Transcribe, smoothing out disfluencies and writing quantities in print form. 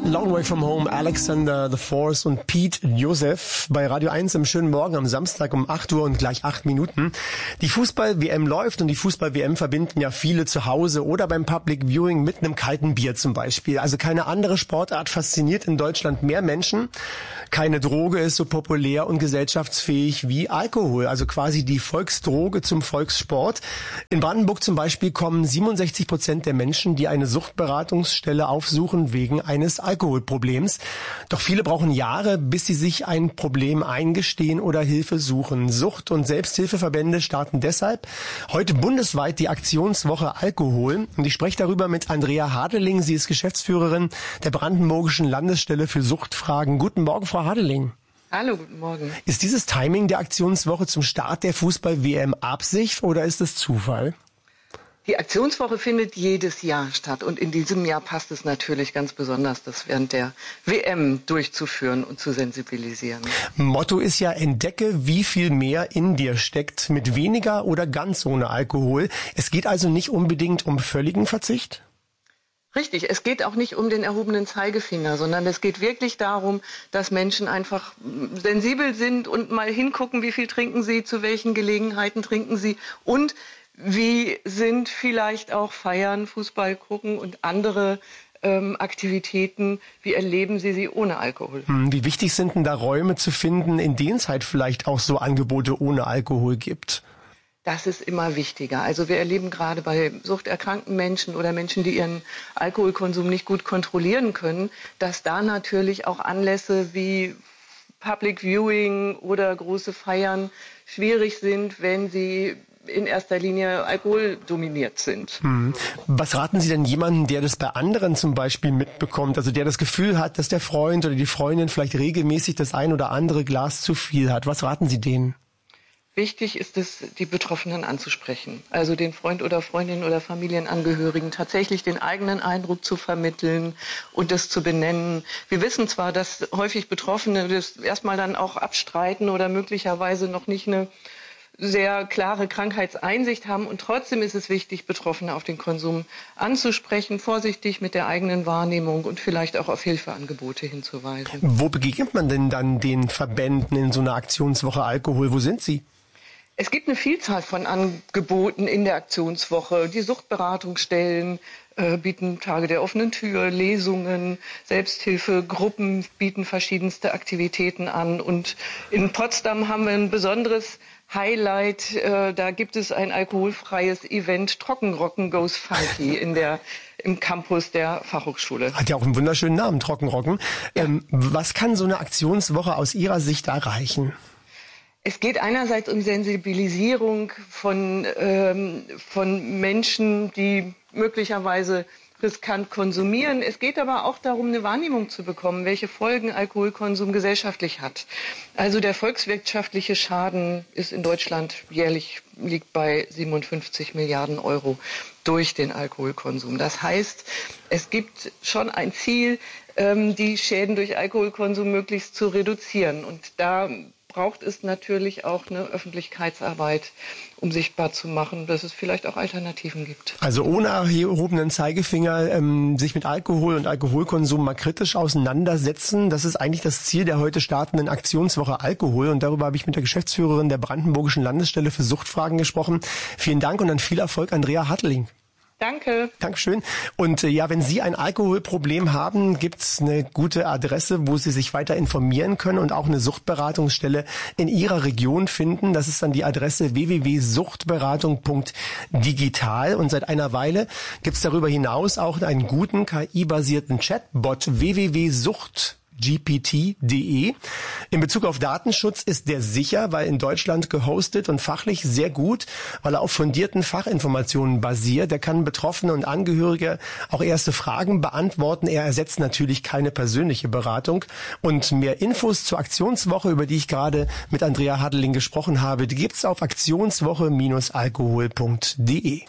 Long Way From Home, Alexander the Force und Pete Joseph bei Radio 1 im schönen Morgen am Samstag um 8 Uhr und gleich 8 Minuten. Die Fußball-WM läuft und die Fußball-WM verbinden ja viele zu Hause oder beim Public Viewing mit einem kalten Bier zum Beispiel. Also keine andere Sportart fasziniert in Deutschland mehr Menschen. Keine Droge ist so populär und gesellschaftsfähig wie Alkohol, also quasi die Volksdroge zum Volkssport. In Brandenburg zum Beispiel kommen 67% der Menschen, die eine Suchtberatungsstelle aufsuchen, wegen eines Alkoholproblems. Doch viele brauchen Jahre, bis sie sich ein Problem eingestehen oder Hilfe suchen. Sucht- und Selbsthilfeverbände starten deshalb heute bundesweit die Aktionswoche Alkohol. Und ich spreche darüber mit Andrea Hadeling. Sie ist Geschäftsführerin der Brandenburgischen Landesstelle für Suchtfragen. Guten Morgen, Frau Hadeling. Hallo, guten Morgen. Ist dieses Timing der Aktionswoche zum Start der Fußball-WM Absicht oder ist es Zufall? Die Aktionswoche findet jedes Jahr statt und in diesem Jahr passt es natürlich ganz besonders, das während der WM durchzuführen und zu sensibilisieren. Motto ist ja, entdecke, wie viel mehr in dir steckt, mit weniger oder ganz ohne Alkohol. Es geht also nicht unbedingt um völligen Verzicht? Richtig, es geht auch nicht um den erhobenen Zeigefinger, sondern es geht wirklich darum, dass Menschen einfach sensibel sind und mal hingucken, wie viel trinken sie, zu welchen Gelegenheiten trinken sie und wie sind vielleicht auch Feiern, Fußball gucken und andere Aktivitäten, wie erleben Sie ohne Alkohol? Wie wichtig sind denn da Räume zu finden, in denen es halt vielleicht auch so Angebote ohne Alkohol gibt? Das ist immer wichtiger. Also wir erleben gerade bei suchterkrankten Menschen oder Menschen, die ihren Alkoholkonsum nicht gut kontrollieren können, dass da natürlich auch Anlässe wie Public Viewing oder große Feiern schwierig sind, wenn sie in erster Linie alkoholdominiert sind. Was raten Sie denn jemandem, der das bei anderen zum Beispiel mitbekommt, also der das Gefühl hat, dass der Freund oder die Freundin vielleicht regelmäßig das ein oder andere Glas zu viel hat? Was raten Sie denen? Wichtig ist es, die Betroffenen anzusprechen, also den Freund oder Freundin oder Familienangehörigen tatsächlich den eigenen Eindruck zu vermitteln und das zu benennen. Wir wissen zwar, dass häufig Betroffene das erstmal dann auch abstreiten oder möglicherweise noch nicht eine sehr klare Krankheitseinsicht haben und trotzdem ist es wichtig, Betroffene auf den Konsum anzusprechen, vorsichtig mit der eigenen Wahrnehmung und vielleicht auch auf Hilfeangebote hinzuweisen. Wo begegnet man denn dann den Verbänden in so einer Aktionswoche Alkohol? Wo sind sie? Es gibt eine Vielzahl von Angeboten in der Aktionswoche. Die Suchtberatungsstellen bieten Tage der offenen Tür, Lesungen, Selbsthilfegruppen bieten verschiedenste Aktivitäten an. Und in Potsdam haben wir ein besonderes Highlight. Da gibt es ein alkoholfreies Event, Trockenrocken Goes Funky im Campus der Fachhochschule. Hat ja auch einen wunderschönen Namen, Trockenrocken. Ja. Was kann so eine Aktionswoche aus Ihrer Sicht erreichen? Es geht einerseits um Sensibilisierung von Menschen, die möglicherweise riskant konsumieren. Es geht aber auch darum, eine Wahrnehmung zu bekommen, welche Folgen Alkoholkonsum gesellschaftlich hat. Also der volkswirtschaftliche Schaden ist in Deutschland liegt bei 57 Milliarden Euro durch den Alkoholkonsum. Das heißt, es gibt schon ein Ziel, die Schäden durch Alkoholkonsum möglichst zu reduzieren. Und da braucht es natürlich auch eine Öffentlichkeitsarbeit, um sichtbar zu machen, dass es vielleicht auch Alternativen gibt. Also ohne erhobenen Zeigefinger sich mit Alkohol und Alkoholkonsum mal kritisch auseinandersetzen. Das ist eigentlich das Ziel der heute startenden Aktionswoche Alkohol. Und darüber habe ich mit der Geschäftsführerin der Brandenburgischen Landesstelle für Suchtfragen gesprochen. Vielen Dank und dann viel Erfolg, Andrea Hadeling. Danke. Dankeschön. Und ja, wenn Sie ein Alkoholproblem haben, gibt's eine gute Adresse, wo Sie sich weiter informieren können und auch eine Suchtberatungsstelle in Ihrer Region finden. Das ist dann die Adresse www.suchtberatung.digital. Und seit einer Weile gibt's darüber hinaus auch einen guten KI-basierten Chatbot www.suchtgpt.de. In Bezug auf Datenschutz ist der sicher, weil in Deutschland gehostet und fachlich sehr gut, weil er auf fundierten Fachinformationen basiert. Er kann Betroffene und Angehörige auch erste Fragen beantworten. Er ersetzt natürlich keine persönliche Beratung. Und mehr Infos zur Aktionswoche, über die ich gerade mit Andrea Hadeling gesprochen habe, die gibt's auf aktionswoche-alkohol.de.